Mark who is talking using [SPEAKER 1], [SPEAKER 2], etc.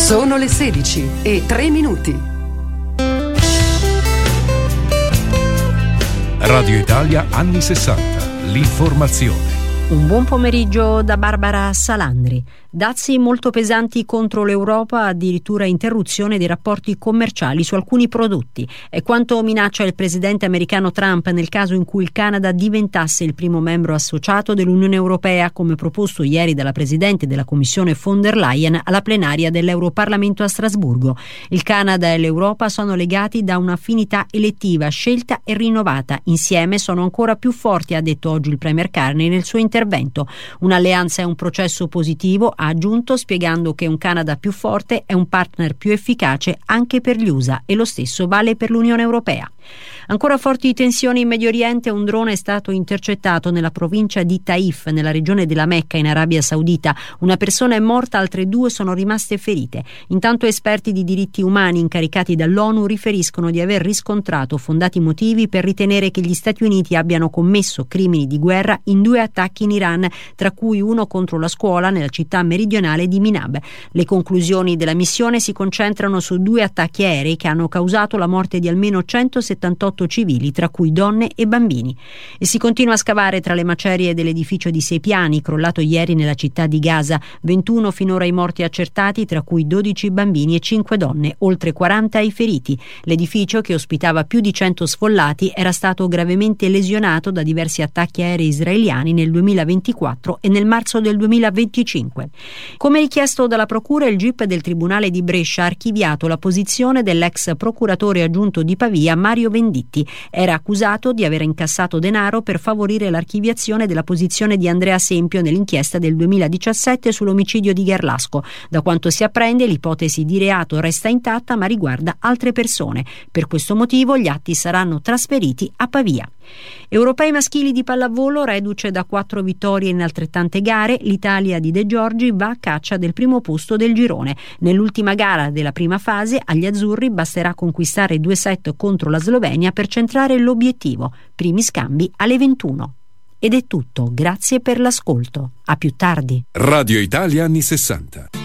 [SPEAKER 1] Sono le 16:03.
[SPEAKER 2] Radio Italia anni 60. L'informazione.
[SPEAKER 3] Un buon pomeriggio da Barbara Salandri. Dazi molto pesanti contro l'Europa, addirittura interruzione dei rapporti commerciali su alcuni prodotti. È quanto minaccia il presidente americano Trump nel caso in cui il Canada diventasse il primo membro associato dell'Unione Europea, come proposto ieri dalla presidente della Commissione von der Leyen alla plenaria dell'Europarlamento a Strasburgo. Il Canada e l'Europa sono legati da un'affinità elettiva, scelta e rinnovata. Insieme sono ancora più forti, ha detto oggi il premier Carney nel suo intervento. Un'alleanza è un processo positivo, ha aggiunto, spiegando che un Canada più forte è un partner più efficace anche per gli USA, e lo stesso vale per l'Unione Europea. Ancora forti tensioni in Medio Oriente. Un drone è stato intercettato nella provincia di Taif, nella regione della Mecca in Arabia Saudita. Una persona è morta, altre 2 sono rimaste ferite. Intanto esperti di diritti umani incaricati dall'ONU riferiscono di aver riscontrato fondati motivi per ritenere che gli Stati Uniti abbiano commesso crimini di guerra in 2 attacchi in Iran, tra cui uno contro la scuola nella città meridionale di Minab. Le conclusioni della missione si concentrano su 2 attacchi aerei che hanno causato la morte di almeno 178 civili, tra cui donne e bambini. E si continua a scavare tra le macerie dell'edificio di 6 piani crollato ieri nella città di Gaza. 21 finora i morti accertati, tra cui 12 bambini e 5 donne, oltre 40 i feriti. L'edificio, che ospitava più di 100 sfollati, era stato gravemente lesionato da diversi attacchi aerei israeliani nel 2024 e nel marzo del 2025. Come richiesto dalla procura, il GIP del Tribunale di Brescia ha archiviato la posizione dell'ex procuratore aggiunto di Pavia, Mario Venditti. Era accusato di aver incassato denaro per favorire l'archiviazione della posizione di Andrea Sempio nell'inchiesta del 2017 sull'omicidio di Gherlasco. Da quanto si apprende, l'ipotesi di reato resta intatta, ma riguarda altre persone. Per questo motivo gli atti saranno trasferiti a Pavia. Europei maschili di pallavolo, reduce da 4 vittorie in altrettante gare, l'Italia di De Giorgi va a caccia del primo posto del girone. Nell'ultima gara della prima fase agli azzurri basterà conquistare 2 set contro la Slovenia per centrare l'obiettivo. Primi scambi alle 21. Ed è tutto, grazie per l'ascolto. A più tardi.
[SPEAKER 2] Radio Italia anni 60.